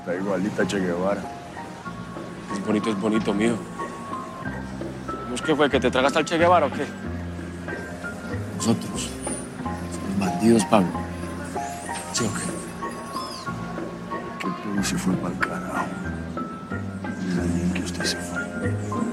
Está igualita a Che Guevara. Es bonito, mío. ¿Cómo es que fue? ¿Que te tragaste al Che Guevara o qué? Nosotros somos bandidos, Pablo. ¿Sí o qué? Que todo se fue para el carajo. Mira bien que usted se fue.